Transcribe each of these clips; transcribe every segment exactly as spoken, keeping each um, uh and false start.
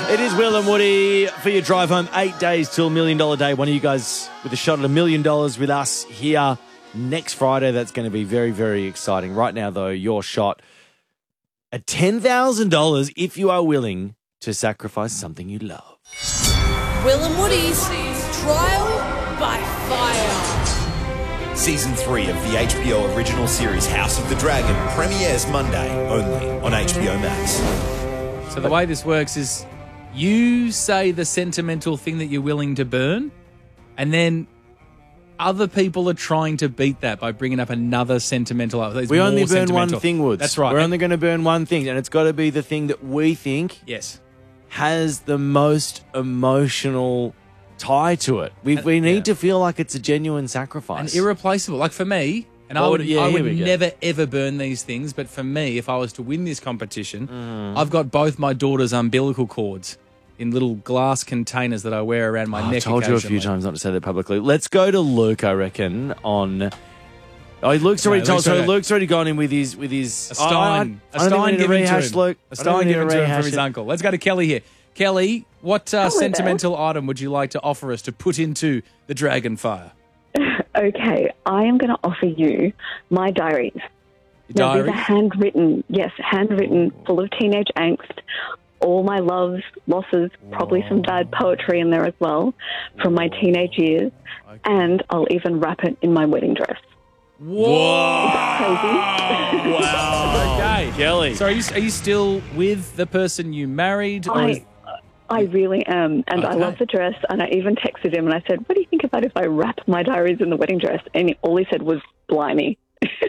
It is Will and Woody for your drive home. Eight days till Million Dollar Day. One of you guys with a shot at a million dollars with us here next Friday. That's going to be very, very exciting. Right now, though, your shot at ten thousand dollars if you are willing to sacrifice something you love. Will and Woody's Trial by Fire. Season three of the H B O original series House of the Dragon premieres Monday only on H B O Max. So the way this works is you say the sentimental thing that you're willing to burn, and then other people are trying to beat that by bringing up another sentimental. We only burn one thing, Woods. That's right. We're only going to burn one thing, and it's got to be the thing that we think yes. has the most emotional tie to it. We we need yeah. to feel like it's a genuine sacrifice. And irreplaceable. Like for me, and Well, I would, yeah, I here would we go. never, ever burn these things, but for me, if I was to win this competition, Mm. I've got both my daughter's umbilical cords in little glass containers that I wear around my Oh, neck I've told you a few occasionally. times not to say that publicly. Let's go to Luke, I reckon, on... Oh, Luke's already No, told. Luke's So already- Luke's already gone in with his with his A Stein. Oh, I- a I don't Stein think we need to given to rehash, him. Luke. A I don't Stein need to given to him rehash from his it. uncle. Let's go to Kelly here. Kelly, what uh, Hello there. sentimental item would you like to offer us to put into the Dragon Fire? Okay, I am going to offer you my diaries. Your Now, these diary? are handwritten, yes, handwritten, full of teenage angst, all my loves, losses, probably some bad poetry in there as well from my teenage years, and I'll even wrap it in my wedding dress. Whoa! Crazy. Wow. Okay. Kelly. So are you, are you still with the person you married? Or is- I, I really am, and I Okay. love the dress, and I even texted him and I said, what do you think about if I wrap my diaries in the wedding dress? And all he said was, blimey.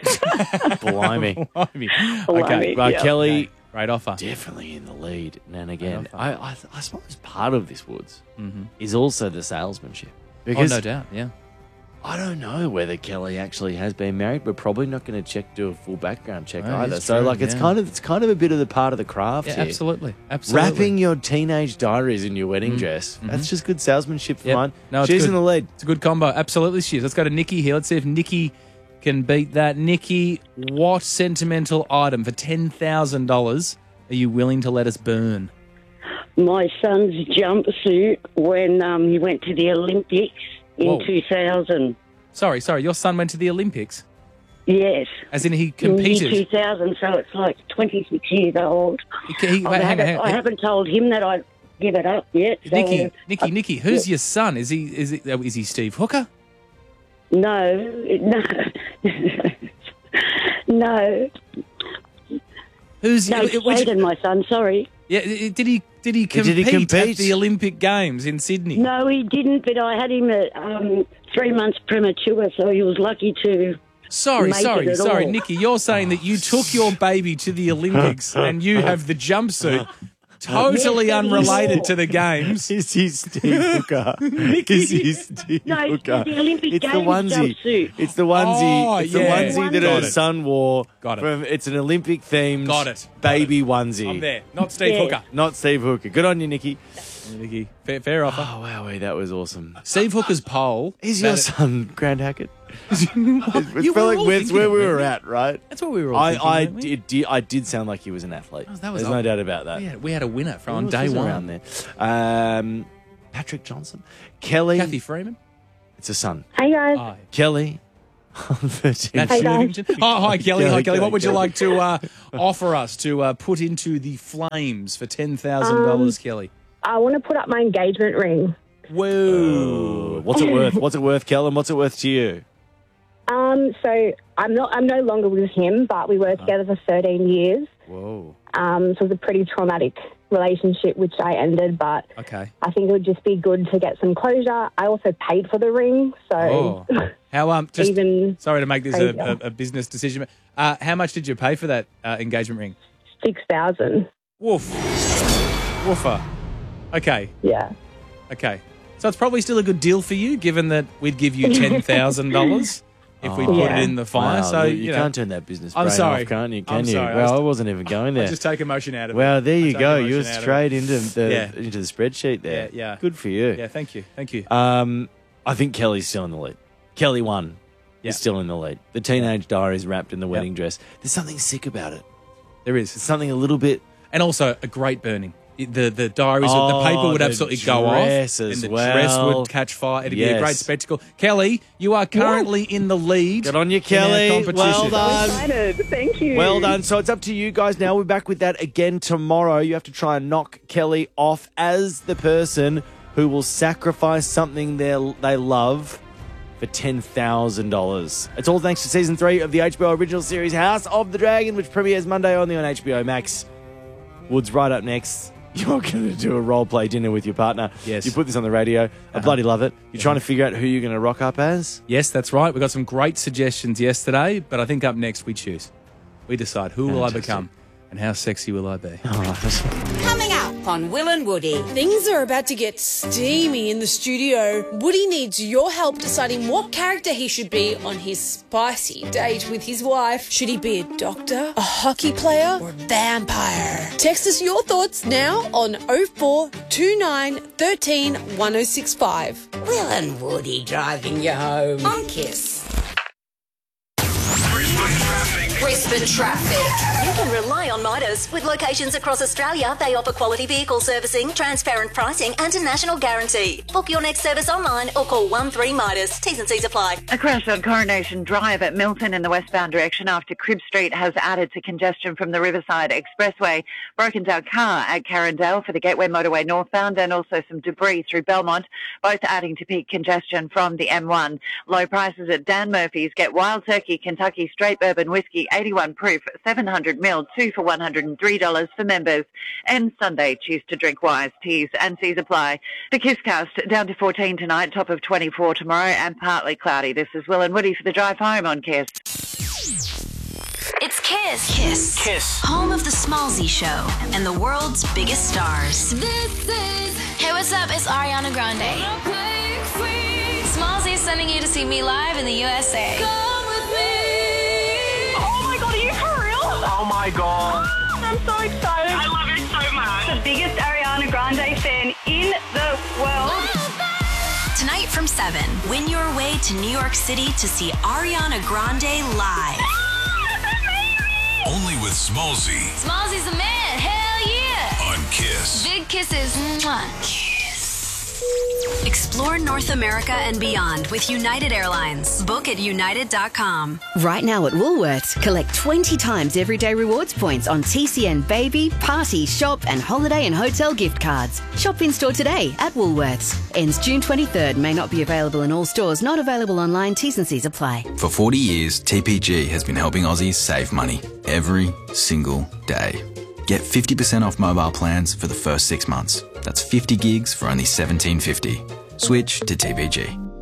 Blimey. Blimey. Okay. Blimey. Right, Yeah. Kelly, Okay. Great offer. definitely in the lead. And again, offer. I, I, I suppose part of this, Woods, Mm-hmm. is also the salesmanship. Oh, Because no doubt. Yeah. I don't know whether Kelly actually has been married. We're probably not going to check do a full background check Oh, either. it's So true, like it's yeah. kind of it's kind of a bit of the part of the craft Yeah, here. absolutely. Absolutely. Wrapping your teenage diaries in your wedding dress. That's just good salesmanship for Yep. mine. No, it's She's good. in the lead. It's a good combo. Absolutely she is. Let's go to Nikki here. Let's see if Nikki can beat that. Nikki, what sentimental item for ten thousand dollars are you willing to let us burn? My son's jumpsuit when um, he went to the Olympics in Whoa. two thousand. Sorry, sorry. Your son went to the Olympics? Yes. As in he In year competed? two thousand, so it's like twenty-six years old. He- he- I, wait, hang on, haven't, hang on. I haven't told him that I'd give it up yet. So, Nikki, Nikki, uh, Nikki, who's yeah. your son? Is he is he, is he Steve Hooker? No, no. no. Who's No, it- it- which- Jaden, my son, sorry. Yeah, i- did he did he Did compete, he at compete? the Olympic Games in Sydney? No, he didn't, but I had him at um, three months premature, so he was lucky to... Sorry, make sorry, it at sorry, all. Nikki. You're saying that you took your baby to the Olympics and you have the jumpsuit, totally Yes, unrelated yes. to the games. Is he Steve Hooker? Is he Steve No, it's Hooker? the Olympic it's the Games onesie. jumpsuit. It's the onesie. Oh, it's yeah. the onesie that Got her it. son wore. Got it. From, it's an Olympic themed Got it. Got baby onesie. I'm there, not Steve Yeah. Hooker. Not Steve Hooker. Good on you, Nikki. Nikki, fair, fair offer. Oh, wow, that was awesome. Steve Hooker's poll. Is your that- son Grant Hackett? It You felt were like all that's thinking where of we it, were weren't at, right? That's what we were all I, thinking, I weren't we? did, did I did sound like he was an athlete. Oh, that was There's all- no doubt about that. We had, we had a winner from Who on else day was one. around there. Um, Patrick Johnson, Kelly. Kathy Freeman. It's a son. Hey, guys. Hi. Kelly. thirteen. Matt Hey, guys. Shirlington. Oh, hi, Kelly. Hi, Kelly, Kelly. What Kelly, would you Kelly. like to uh, offer us to uh, put into the flames for ten thousand dollars, Um, Kelly? I want to put up my engagement ring. Whoa. What's it worth? What's it worth, Kellen? What's it worth to you? Um, so I'm not. I'm no longer with him, but we were together for thirteen years. Whoa. Um, so it was a pretty traumatic relationship, which I ended. But Okay. I think it would just be good to get some closure. I also paid for the ring, so Oh. How, um, just, even sorry to make this a, crazier. a, a business decision, but uh, how much did you pay for that uh, engagement ring? six thousand. Woof. Woofer. Okay. Yeah. Okay. So it's probably still a good deal for you, given that we'd give you ten thousand dollars if we Oh. put Yeah. it in the fire. Wow, so, look, you, you know, can't turn that business I'm brain sorry. off, can't you? Can I'm you? sorry. I Well, was- I wasn't even going I there. just take emotion out of it. Well, there I you take go. emotion You were out of it. straight into the Yeah. into the spreadsheet there. Yeah, yeah. Good for you. Yeah, thank you. Thank you. Um, I think Kelly's still in the lead. Kelly won. Yeah. Is still in the lead. The teenage diaries wrapped in the wedding dress. There's something sick about it. There is. It's something a little bit. And also a great burning. The the diaries, Oh, the paper would the absolutely go off, dress and as the well. dress would catch fire. It'd be a Yes. great spectacle. Kelly, you are currently in the lead. Good on you, in our Kelly. competition. Well done. Excited. Thank you. Well done. So it's up to you guys now. We're back with that again tomorrow. You have to try and knock Kelly off as the person who will sacrifice something they they love for ten thousand dollars. It's all thanks to season three of the H B O original series House of the Dragon, which premieres Monday only on H B O Max. Woods, right up next. You're going to do a role play dinner with your partner. Yes. You put this on the radio. I bloody love it. You're trying to figure out who you're going to rock up as. Yes, that's right. We got some great suggestions yesterday, but I think up next we choose. We decide who will I become and how sexy will I be. Coming up on Will and Woody. Things are about to get steamy in the studio. Woody needs your help deciding what character he should be on his spicy date with his wife. Should he be a doctor, a hockey player, or a vampire? Text us your thoughts now on oh four two nine one three one oh six five. Will and Woody driving you home on Kiss. Brisbane Traffic. You can rely on Midas. With locations across Australia, they offer quality vehicle servicing, transparent pricing and a national guarantee. Book your next service online or call one three Midas. T's and C's apply. A crash on Coronation Drive at Milton in the westbound direction after Cribb Street has added to congestion from the Riverside Expressway. Broken down car at Carindale for the Gateway Motorway northbound and also some debris through Belmont, both adding to peak congestion from the M one. Low prices at Dan Murphy's. Get Wild Turkey Kentucky Straight Bourbon Whiskey eighty-one proof, seven hundred mil, two for one hundred three dollars for members. And Sunday, choose to drink wise. T's and C's apply. The Kisscast down to fourteen tonight, top of twenty-four tomorrow and partly cloudy. This is Will and Woody for the drive home on Kiss. It's Kiss. Kiss. Kiss. Home of the Smallzy Show and the world's biggest stars. This is... Hey, what's up? It's Ariana Grande. Smallzy is sending you to see me live in the U S A. Come with me. Oh my god, are you for real? Oh my god. I'm so excited. I love it so much. The biggest Ariana Grande fan in the world. Tonight from seven, win your way to New York City to see Ariana Grande live. Only with Smallzy. Smallzy's the man. Hell yeah. On Kiss. Big kisses. Mwah. Explore North America and beyond with United Airlines. Book at united dot com. Right now at Woolworths, collect twenty times everyday rewards points on T C N baby, party, shop and holiday and hotel gift cards. Shop in store today at Woolworths. Ends June twenty-third. May not be available in all stores. Not available online. T's and C's apply. For forty years, T P G has been helping Aussies save money every single day. Get fifty percent off mobile plans for the first six months. That's fifty gigs for only seventeen fifty. Switch to T P G.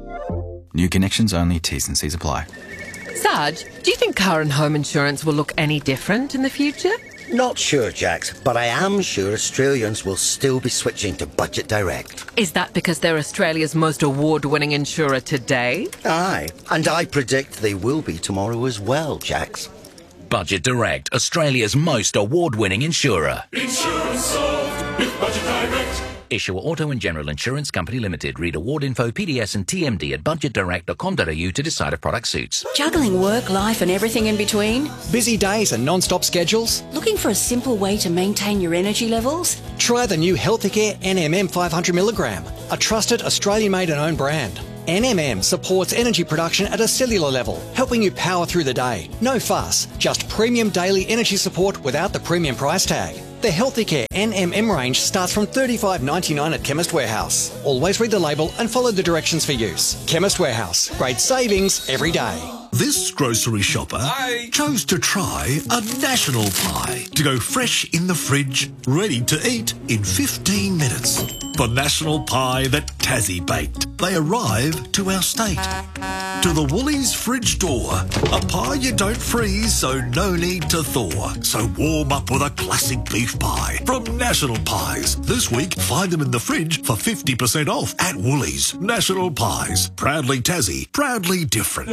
New connections only. T's and C's apply. Sarge, do you think car and home insurance will look any different in the future? Not sure, Jax, but I am sure Australians will still be switching to Budget Direct. Is that because they're Australia's most award-winning insurer today? Aye, and I predict they will be tomorrow as well, Jax. Budget Direct, Australia's most award-winning insurer. Insurance solved with Budget Direct. Issuer Auto and General Insurance Company Limited. Read award info, P D S and T M D at budget direct dot com dot a u to decide if product suits. Juggling work, life and everything in between? Busy days and non-stop schedules? Looking for a simple way to maintain your energy levels? Try the new Healthicare N M M five hundred milligram, a trusted Australian-made and owned brand. N M M supports energy production at a cellular level, helping you power through the day. No fuss, just premium daily energy support without the premium price tag. The Healthicare N M M range starts from thirty-five ninety-nine at Chemist Warehouse. Always read the label and follow the directions for use. Chemist Warehouse, great savings every day. This grocery shopper Hi. chose to try a national pie to go fresh in the fridge, ready to eat in fifteen minutes. The national pie that Tassie baked. They arrive to our state. To the Woolies fridge door. A pie you don't freeze, so no need to thaw. So warm up with a classic beef pie from National Pies. This week, find them in the fridge for fifty percent off at Woolies. National Pies. Proudly Tassie. Proudly different.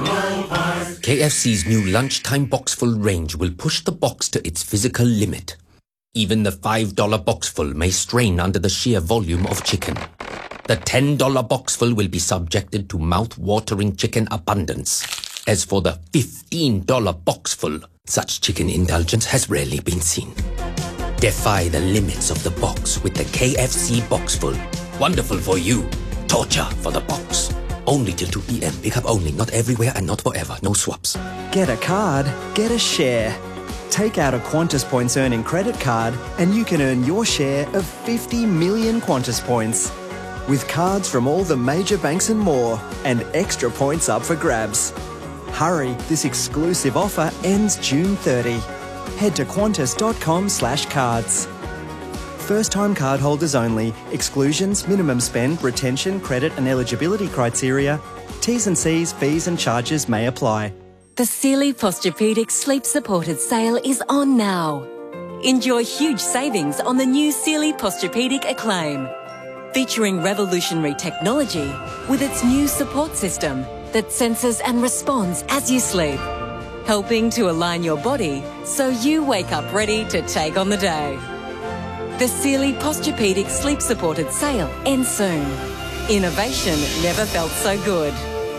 K F C's new lunchtime boxful range will push the box to its physical limit. Even the five dollar boxful may strain under the sheer volume of chicken. The ten dollar boxful will be subjected to mouth-watering chicken abundance. As for the fifteen dollar boxful, such chicken indulgence has rarely been seen. Defy the limits of the box with the K F C Boxful. Wonderful for you. Torture for the box. Only till two p.m. Pick up only. Not everywhere and not forever. No swaps. Get a card, get a share. Take out a Qantas Points earning credit card and you can earn your share of fifty million Qantas Points. With cards from all the major banks and more, and extra points up for grabs. Hurry, this exclusive offer ends June thirtieth. Head to qantas.com slash cards. First-time cardholders only. Exclusions, minimum spend, retention, credit and eligibility criteria. T's and C's, fees and charges may apply. The Sealy Posturepedic Sleep Supported sale is on now. Enjoy huge savings on the new Sealy Posturepedic Acclaim, featuring revolutionary technology with its new support system that senses and responds as you sleep, helping to align your body so you wake up ready to take on the day. The Sealy Posturepedic Sleep Supported sale ends soon. Innovation never felt so good.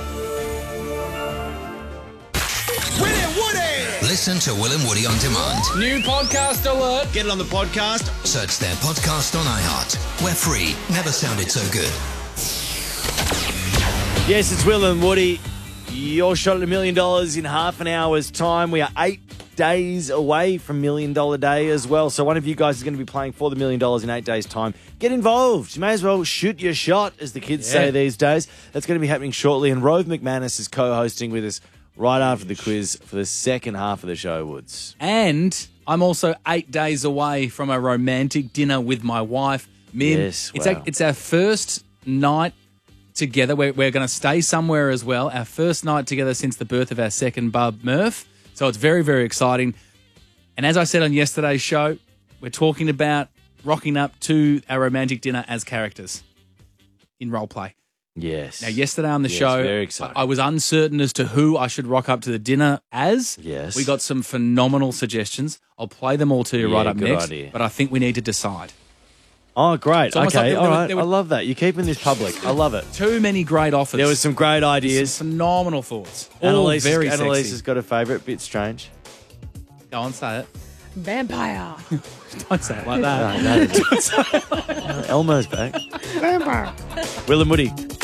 Listen to Will and Woody on demand. New podcast alert. Get it on the podcast. Search their podcast on iHeart. We're free. Never sounded so good. Yes, it's Will and Woody. Your shot at a million dollars in half an hour's time. We are eight days away from Million Dollar Day as well. So one of you guys is going to be playing for the million dollars in eight days' time. Get involved. You may as well shoot your shot, as the kids Yeah. say these days. That's going to be happening shortly. And Rove McManus is co-hosting with us right after the quiz for the second half of the show, Woods. And I'm also eight days away from a romantic dinner with my wife, Mim. Yes, it's, wow. our, it's our first night together. We're, we're going to stay somewhere as well. Our first night together since the birth of our second bub, Murph. So it's very, very exciting. And as I said on yesterday's show, we're talking about rocking up to our romantic dinner as characters in role play. Yes. Now, yesterday on the Yes, show, very exciting. I was uncertain as to who I should rock up to the dinner as. Yes. We got some phenomenal suggestions. I'll play them all to you Yeah, right up good next. idea. But I think we need to decide. Oh, great. It's almost Okay, like there- all there was- right. there was- I love that. You're keeping this public. I love it. Too many great offers. There was some great ideas. Some phenomenal thoughts. All Annalise, very Annalise sexy. has got a favourite. Bit strange. Go on, say it. Vampire. Don't say it like that. No, no, Elmo's back. Vampire. Will and Woody.